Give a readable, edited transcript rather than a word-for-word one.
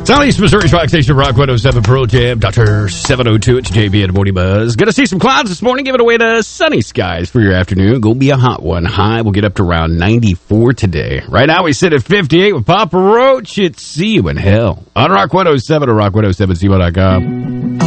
Southeast Missouri's rock station, Rock 107 Pearl Jam, Dr. 702. It's JB at the Morning Buzz. Gonna see some clouds this morning, giving away to sunny skies for your afternoon. Gonna be a hot one. High will get up to around 94 today. Right now we sit at 58 with Papa Roach. It's See You in Hell on Rock 107 or rock107co.com.